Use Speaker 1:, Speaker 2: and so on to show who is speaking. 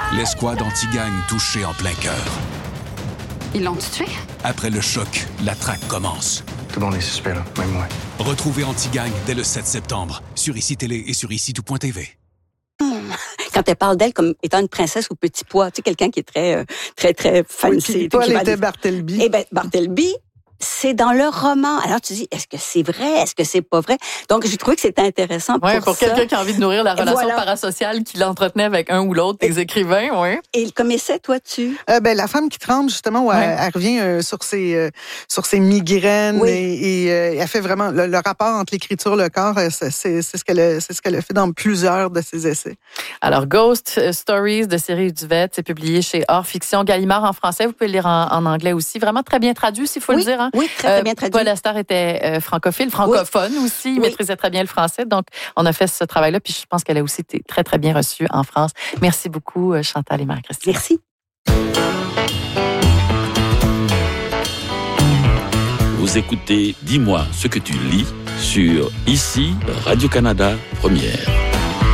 Speaker 1: L'escouade anti-gang touchée en plein cœur.
Speaker 2: Ils l'ont tué?
Speaker 1: Après le choc, la traque commence.
Speaker 3: Tout le monde est suspect, là, même moi.
Speaker 1: Retrouvez Anti-Gang dès le 7 septembre sur ICI Télé et sur ICI-tout.tv.
Speaker 4: Quand elle parle d'elle comme étant une princesse au petit pois, tu sais, quelqu'un qui est très fancy.
Speaker 5: Oui, Paul était Bartleby.
Speaker 4: Eh bien, Bartleby, c'est dans le roman. Alors, tu dis, est-ce que c'est vrai? Est-ce que c'est pas vrai? Donc, j'ai trouvé que c'était intéressant pour
Speaker 6: pour
Speaker 4: ça.
Speaker 6: quelqu'un qui a envie de nourrir la relation
Speaker 4: Voilà.
Speaker 6: parasociale qu'il entretenait avec un ou l'autre des écrivains, oui.
Speaker 4: Et comme essai, toi,
Speaker 5: La femme qui tremble, justement, où elle revient sur ses migraines et elle fait vraiment le rapport entre l'écriture et le corps, c'est ce qu'elle a fait dans plusieurs de ses essais.
Speaker 6: Alors, Ghost Stories de Cyril Duvette, c'est publié chez Hors Fiction Gallimard en français. Vous pouvez le lire en anglais aussi. Vraiment très bien traduit, s'il faut le dire. Hein?
Speaker 4: Oui, très bien traduit.
Speaker 6: Paul Lester était francophone aussi. Il maîtrisait très bien le français. Donc, on a fait ce travail-là. Puis, je pense qu'elle a aussi été très, très bien reçue en France. Merci beaucoup, Chantal et Marie-Christine.
Speaker 4: Merci.
Speaker 7: Vous écoutez Dis-moi ce que tu lis sur ICI Radio-Canada Première.